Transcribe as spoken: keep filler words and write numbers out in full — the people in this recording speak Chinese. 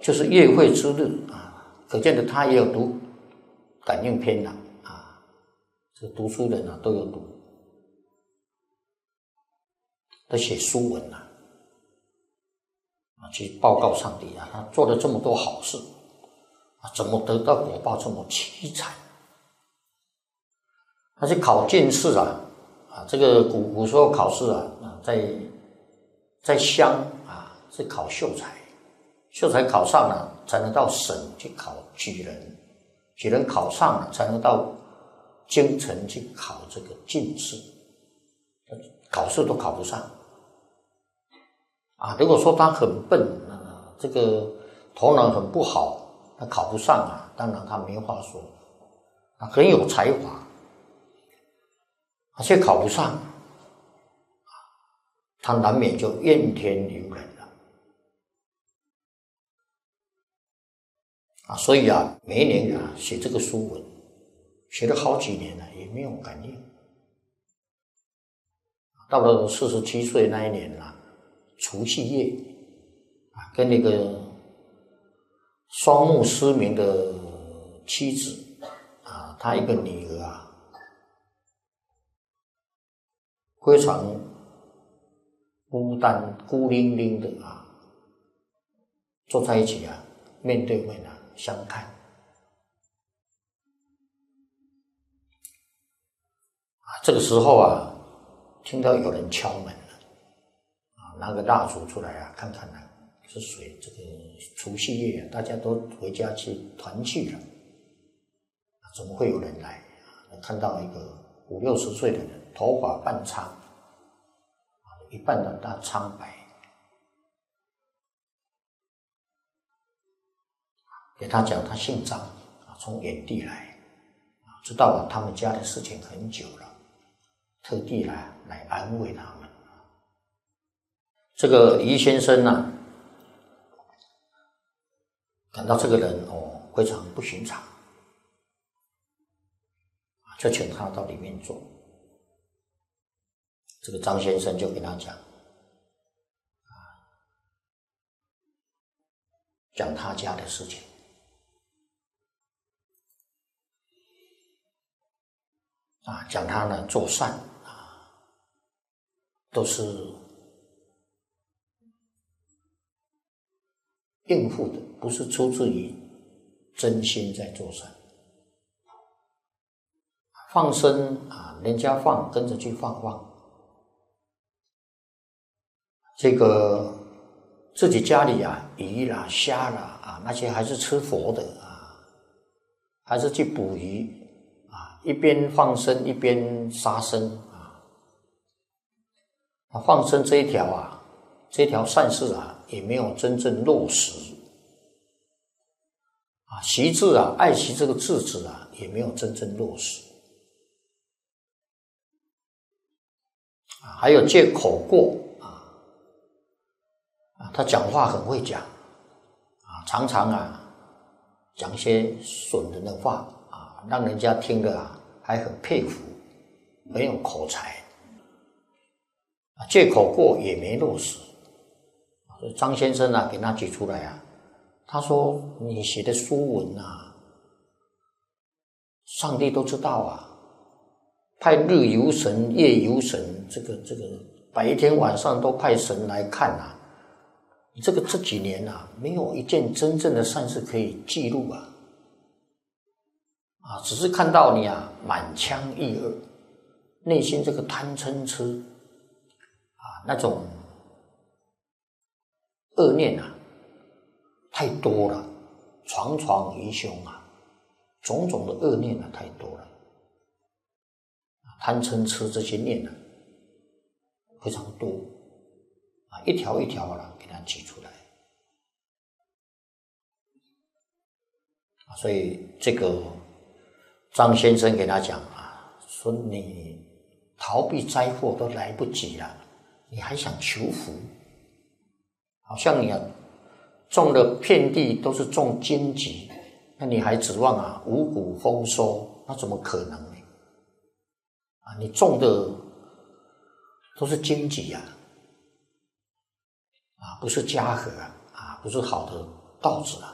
就是月会之日啊，可见的他也有读感应篇啦啊，这读书人啊都有读，都写书文啦啊，去报告上帝啊，他做了这么多好事啊，怎么得到果报这么凄惨？他去考进士啊啊，这个古古时候考试啊啊，在在乡啊是考秀才。秀才考上了，才能到省去考举人，举人考上了，才能到京城去考这个进士。考试都考不上啊！如果说他很笨啊，这个头脑很不好，他考不上啊，当然他没话说。啊，很有才华，却考不上，他难免就怨天尤人。啊，所以啊，每一年啊写这个书文，写了好几年了，也没有感应。到了四十七岁那一年啊，除夕夜啊，跟那个双目失明的妻子啊，他一个女儿啊，非常孤单、孤零零的啊，坐在一起啊，面对面啊。相看啊，这个时候啊，听到有人敲门了啊，拿个蜡烛出来啊，看看啊是谁。这个除夕夜啊，大家都回家去团聚了，啊，怎么会有人来啊？看到一个五六十岁的人，头发半苍，啊，一半的大苍白。给他讲，他姓张啊，从远地来啊，知道了他们家的事情很久了，特地来来安慰他们。这个于先生呢、啊，感到这个人哦非常不寻常，就请他到里面坐。这个张先生就跟他讲啊，讲他家的事情。啊，讲他呢做善啊，都是应付的，不是出自于真心在做善。放生啊，人家放跟着去放放，这个自己家里啊鱼啦虾啦啊那些还是吃佛的啊，还是去捕鱼。一边放生一边杀生啊，放生这一条啊，这条善事啊，也没有真正落实啊。惜字啊，爱惜这个字子啊，也没有真正落实啊。还有借口过啊，啊，他讲话很会讲啊，常常啊讲一些损人的话。让人家听了啊，还很佩服，很有口才，啊，借口过也没落实。所以张先生啊，给他举出来啊，他说：“你写的书文啊，上帝都知道啊，派日游神、夜游神，这个这个白天晚上都派神来看啊。你这个这几年啊，没有一件真正的善事可以记录啊。”啊，只是看到你啊，满腔意恶，内心这个贪嗔痴啊，那种恶念啊，太多了，床床鱼凶啊，种种的恶念啊，太多了。贪嗔痴这些念啊，非常多啊，一条一条的给它举出来啊，所以这个。张先生给他讲啊，说你逃避灾祸都来不及了，你还想求福？好像你啊种了遍地都是种荆棘，那你还指望啊五谷丰收？那怎么可能呢？啊，你种的都是荆棘啊，啊，不是嘉禾啊，啊，不是好的道子啊。